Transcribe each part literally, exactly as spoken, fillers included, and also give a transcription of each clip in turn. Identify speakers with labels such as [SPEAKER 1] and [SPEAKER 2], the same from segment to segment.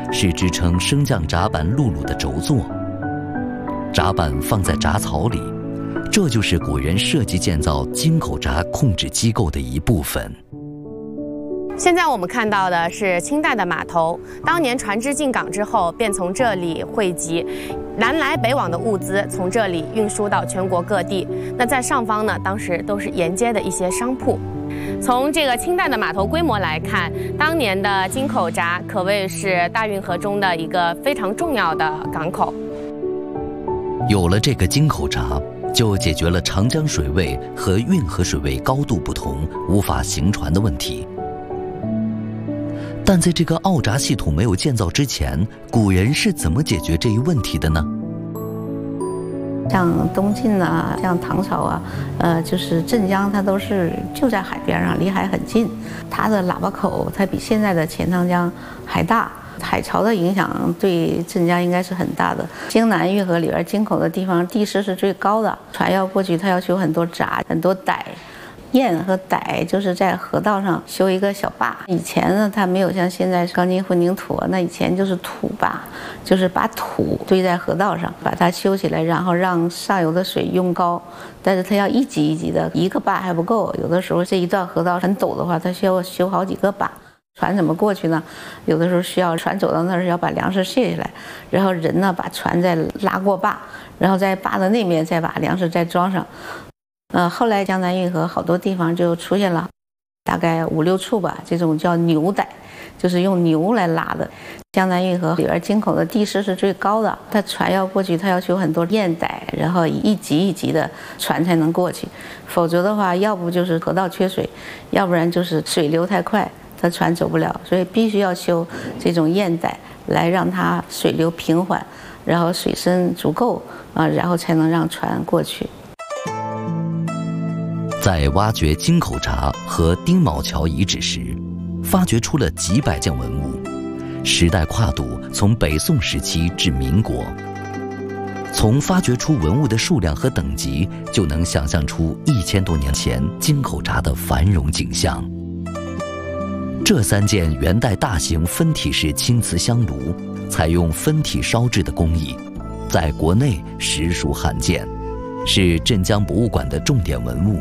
[SPEAKER 1] 是支撑升降闸板辘轳的轴座，闸板放在闸槽里，这就是古人设计建造京口闸控制机构的一部分。
[SPEAKER 2] 现在我们看到的是清代的码头，当年船只进港之后，便从这里汇集南来北往的物资，从这里运输到全国各地。那在上方呢，当时都是沿街的一些商铺。从这个清代的码头规模来看，当年的京口闸可谓是大运河中的一个非常重要的港口。
[SPEAKER 1] 有了这个京口闸，就解决了长江水位和运河水位高度不同，无法行船的问题。但在这个澳闸系统没有建造之前，古人是怎么解决这一问题的呢？
[SPEAKER 3] 像东晋啊，像唐朝啊，呃，就是镇江，它都是就在海边上，离海很近。它的喇叭口，它比现在的钱塘江还大。海潮的影响对镇江应该是很大的。京南运河里边京口的地方，地势是最高的，船要过去，它要修很多闸、很多垓。堰和垓就是在河道上修一个小坝。以前呢，它没有像现在钢筋混凝土，那以前就是土坝，就是把土堆在河道上，把它修起来，然后让上游的水用高。但是它要一级一级的，一个坝还不够，有的时候这一段河道很陡的话，它需要修好几个坝。船怎么过去呢？有的时候需要船走到那儿要把粮食卸下来，然后人呢把船再拉过坝，然后在坝的那面再把粮食再装上。呃，后来江南运河好多地方就出现了，大概五六处吧，这种叫牛垓，就是用牛来拉的。江南运河里边京口的地势是最高的，它船要过去，它要修很多堰垓，然后一级一级的船才能过去，否则的话，要不就是河道缺水，要不然就是水流太快，它船走不了，所以必须要修这种堰垓来让它水流平缓，然后水深足够啊，然后才能让船过去。
[SPEAKER 1] 在挖掘京口闸和丁卯桥遗址时，发掘出了几百件文物，时代跨度从北宋时期至民国。从发掘出文物的数量和等级，就能想象出一千多年前京口闸的繁荣景象。这三件元代大型分体式青瓷香炉，采用分体烧制的工艺，在国内实属罕见，是镇江博物馆的重点文物。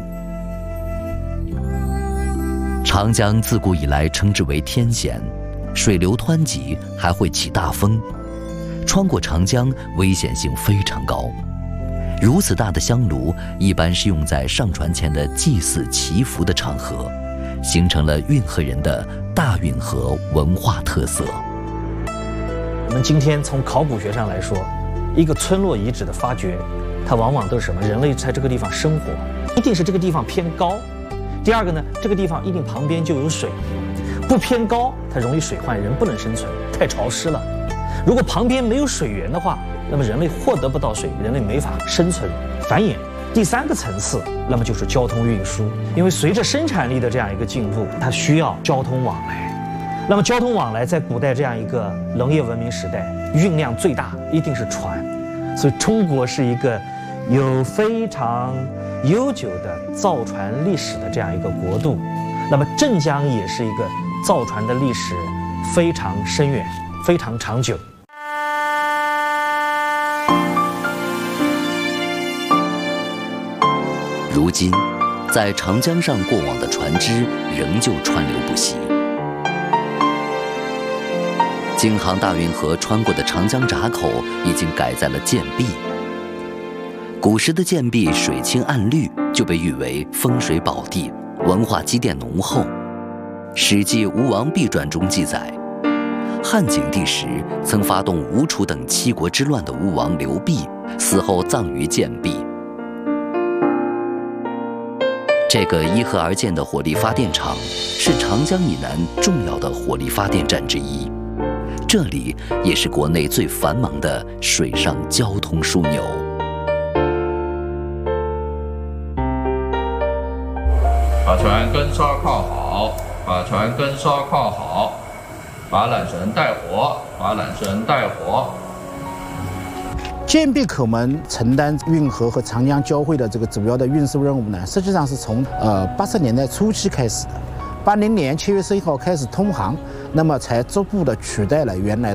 [SPEAKER 1] 长江自古以来称之为天险，水流湍急，还会起大风，穿过长江危险性非常高。如此大的香炉一般是用在上船前的祭祀祈福的场合，形成了运河人的大运河文化特色。
[SPEAKER 4] 我们今天从考古学上来说，一个村落遗址的发掘，它往往都是什么？人类在这个地方生活，一定是这个地方偏高。第二个呢，这个地方一定旁边就有水，不偏高，它容易水患，人不能生存，太潮湿了。如果旁边没有水源的话，那么人类获得不到水，人类没法生存繁衍。第三个层次，那么就是交通运输，因为随着生产力的这样一个进步，它需要交通往来。那么交通往来在古代这样一个农业文明时代，运量最大一定是船，所以中国是一个有非常悠久的造船历史的这样一个国度，那么镇江也是一个造船的历史非常深远、非常长久。
[SPEAKER 1] 如今，在长江上过往的船只仍旧川流不息。京杭大运河穿过的长江闸口已经改在了涧壁。古时的涧壁水清岸绿，就被誉为风水宝地，文化积淀浓厚。《史记·吴王毕传》中记载，汉景帝时曾发动吴楚等七国之乱的吴王刘濞，死后葬于涧壁。这个依河而建的火力发电厂是长江以南重要的火力发电站之一，这里也是国内最繁忙的水上交通枢纽。
[SPEAKER 5] 把船跟梢靠好，把船跟梢靠好，把缆绳带活，把缆绳带活。
[SPEAKER 6] 涧壁口门承担运河和长江交汇的这个主要的运输任务呢，实际上是从呃八十年代初期开始的，八零年七月十一号开始通航，那么才逐步的取代了原来